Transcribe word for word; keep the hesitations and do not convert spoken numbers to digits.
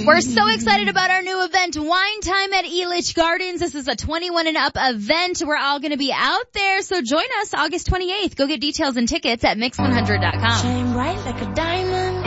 We're so excited about our new event, Wine Time at Elitch Gardens. This is a twenty-one and up event. We're all going to be out there, so join us August twenty-eighth. Go get details and tickets at mix one hundred dot com. Shine bright like a diamond.